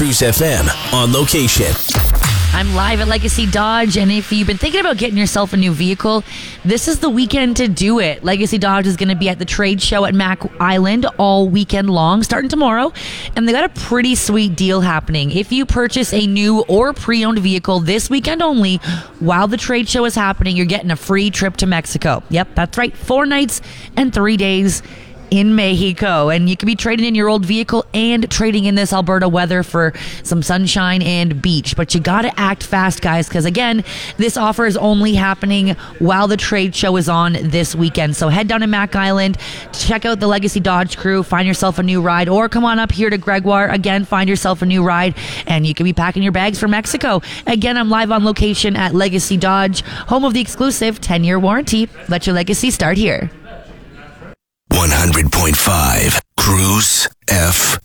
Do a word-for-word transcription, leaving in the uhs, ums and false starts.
Cruise F M on location. I'm live at Legacy Dodge, and if you've been thinking about getting yourself a new vehicle, this is the weekend to do it. Legacy Dodge is going to be at the trade show at Mack Island all weekend long, starting tomorrow, and they got a pretty sweet deal happening. If you purchase a new or pre-owned vehicle this weekend only, while the trade show is happening, you're getting a free trip to Mexico. Yep, that's right, four nights and three days in Mexico, and you can be trading in your old vehicle and trading in this Alberta weather for some sunshine and beach. But you gotta act fast, guys, because again, this offer is only happening while the trade show is on this weekend. So head down to Mack Island, check out the Legacy Dodge crew, find yourself a new ride, or come on up here to Gregoire, again, find yourself a new ride, and you can be packing your bags for Mexico. Again, I'm live on location at Legacy Dodge, home of the exclusive ten-year warranty. Let your legacy start here. one hundred point five Cruise F